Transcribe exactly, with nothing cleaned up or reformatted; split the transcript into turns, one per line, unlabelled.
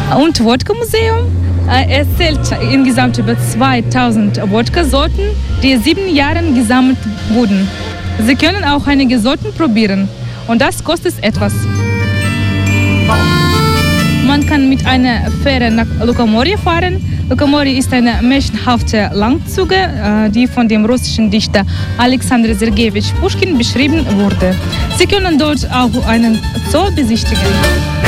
und Wodka-Museum. Es zählt insgesamt über zweitausend Wodka-Sorten, die sieben Jahren gesammelt wurden. Sie können auch einige Sorten probieren und das kostet etwas. Man kann mit einer Fähre nach Lukomorje fahren. Lukomorje ist eine märchenhafte Langzunge, die von dem russischen Dichter Alexander Sergejewitsch Puschkin beschrieben wurde. Sie können dort auch einen Zoo besichtigen.